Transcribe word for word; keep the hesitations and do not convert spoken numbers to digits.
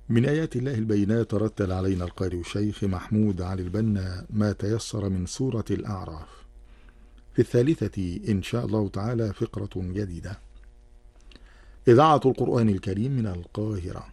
من آيات الله البينات رتل علينا القارئ الشيخ محمود علي البنا ما تيسر من سورة الأعراف. في الثالثة إن شاء الله تعالى فقرة جديدة. إذاعة القرآن الكريم من القاهرة.